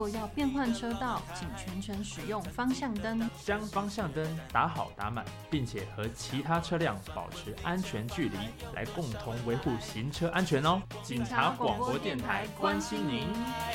若要变换车道，请全程使用方向灯， 将方向灯打好打满，并且和其他车辆保持安全距离，来共同维护行车安全哦。 警察广播电台关心您。